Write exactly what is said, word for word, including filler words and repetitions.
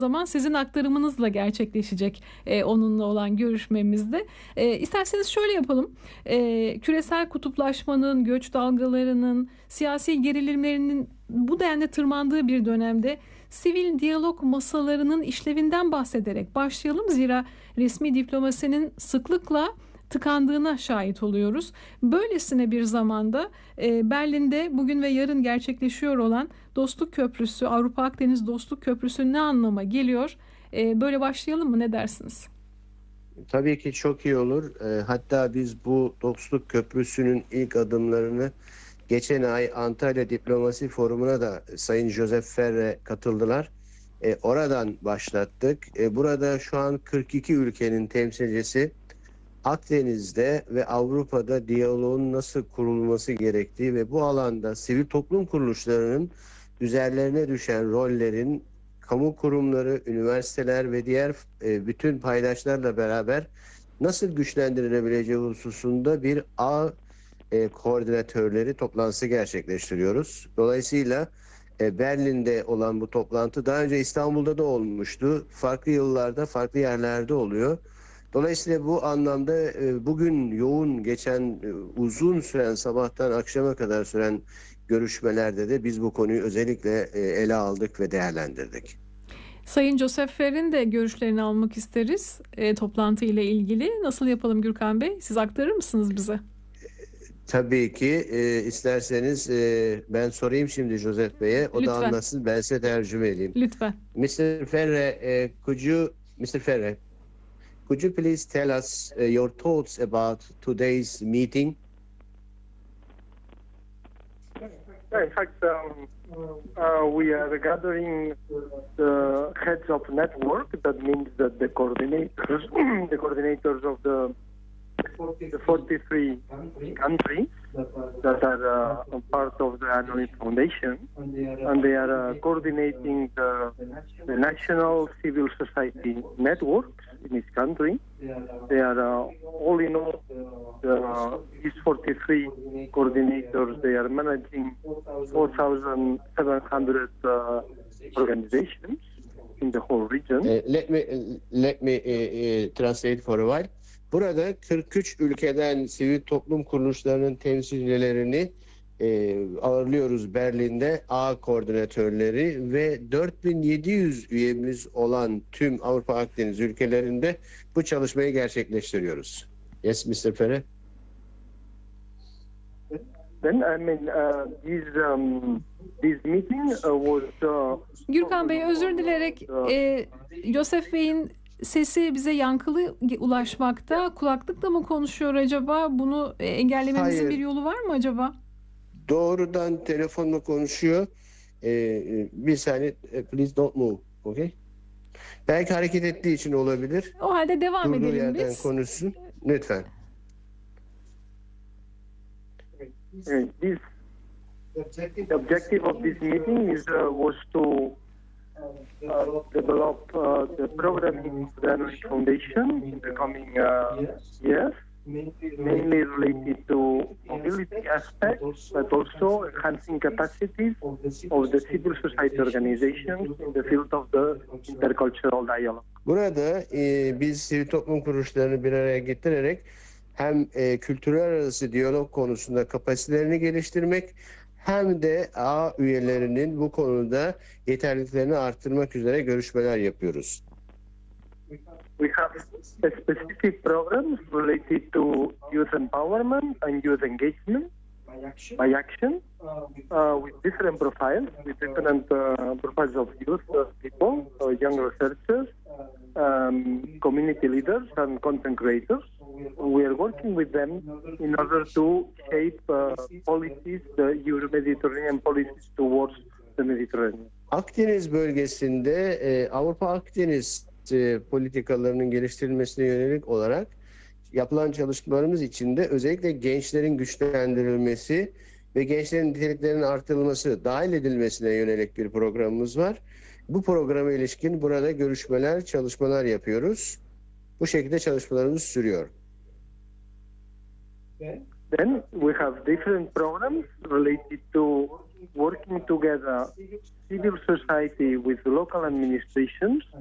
zaman sizin aktarımınızla gerçekleşecek e, onunla olan görüşmemizde. E, isterseniz şöyle yapalım. E, küresel kutuplaşmanın, göç dalgalarının, siyasi gerilimlerinin bu denli tırmandığı bir dönemde sivil diyalog masalarının işlevinden bahsederek başlayalım. Zira resmi diplomasinin sıklıkla tıkandığına şahit oluyoruz. Böylesine bir zamanda e, Berlin'de bugün ve yarın gerçekleşiyor olan Dostluk Köprüsü, Avrupa Akdeniz Dostluk Köprüsü ne anlama geliyor? E, böyle başlayalım mı? Ne dersiniz? Tabii ki çok iyi olur. Ee, hatta biz bu Dostluk Köprüsü'nün ilk adımlarını geçen ay Antalya Diplomasi Forumu'na da Sayın Josep Ferre katıldılar. Ee, oradan başlattık. Ee, burada şu an kırk iki ülkenin temsilcisi Akdeniz'de ve Avrupa'da diyaloğun nasıl kurulması gerektiği ve bu alanda sivil toplum kuruluşlarının üzerlerine düşen rollerin kamu kurumları, üniversiteler ve diğer e, bütün paydaşlarla beraber nasıl güçlendirilebileceği hususunda bir ağ e, koordinatörleri toplantısı gerçekleştiriyoruz. Dolayısıyla e, Berlin'de olan bu toplantı daha önce İstanbul'da da olmuştu. Farklı yıllarda, farklı yerlerde oluyor. Dolayısıyla bu anlamda e, bugün yoğun geçen e, uzun süren sabahtan akşama kadar süren görüşmelerde de biz bu konuyu özellikle e, ele aldık ve değerlendirdik. Sayın Josep Ferre'nin de görüşlerini almak isteriz e, toplantı ile ilgili. Nasıl yapalım Gürkan Bey? Siz aktarır mısınız bize? Tabii ki e, isterseniz e, ben sorayım şimdi Josep Bey'e. O da Lütfen, anlatsın, ben size tercüme edeyim. lütfen. mister Ferre, e, could you, mister Ferre, could you please tell us uh, your thoughts about today's meeting? Yeah, in fact, um, uh, we are gathering the heads of network. That means that the coordinators, the coordinators of the, the forty-three countries that are uh, part of the Annual Foundation, and they are uh, coordinating the, the national civil society networks in each country. They are uh, all in all, uh, these forty-three coordinators, they are managing four thousand seven hundred uh, organizations in the whole region. E, let me let me e, e, translate for a while. Burada kırk üç ülkeden sivil toplum kuruluşlarının temsilcilerini e, ağırlıyoruz Berlin'de, ağ koordinatörleri ve dört bin yedi yüz üyemiz olan tüm Avrupa Akdeniz ülkelerinde bu çalışmayı gerçekleştiriyoruz. Yes, mister Ferre. Then, I mean, uh, this, um, this meeting uh, was... Uh, Gürkan Bey, özür dilerek e, Josep Bey'in sesi bize yankılı ulaşmakta. Kulaklıkla mı konuşuyor acaba? Bunu e, engellememizin Hayır. bir yolu var mı acaba? Doğrudan telefonla konuşuyor. Ee, bir saniye, please don't move. Okay? Belki hareket ettiği için olabilir. O halde devam Durduğu edelim yerden biz. konuşsun. Lütfen. uh, this, the objective of this meeting is uh, was to uh, develop uh, the programming of the Annual Foundation in the coming uh, years, mainly related to mobility aspects, but also enhancing capacities of the civil society organizations in the field of the intercultural dialogue. Burada e, biz sivil toplum kuruluşlarını bir araya getirerek hem e, kültürel arası diyalog konusunda kapasitelerini geliştirmek hem de ağ üyelerinin bu konuda yeterliliklerini arttırmak üzere görüşmeler yapıyoruz. We have specific programs related to youth empowerment and youth engagement by action uh, with different profiles, with different uh, profiles of youth uh, people, uh, young researchers, um, community leaders and content creators. We are working with them in order to shape uh, policies, the Euro-Mediterranean policies towards the Mediterranean. Akdeniz bölgesinde e, Avrupa Akdeniz e, politikalarının geliştirilmesine yönelik olarak yapılan çalışmalarımız içinde özellikle gençlerin güçlendirilmesi ve gençlerin niteliklerinin artırılması, dahil edilmesine yönelik bir programımız var. Bu programa ilişkin burada görüşmeler, çalışmalar yapıyoruz. Bu şekilde çalışmalarımız sürüyor. Then we have different programs related to working together, civil society with local administrations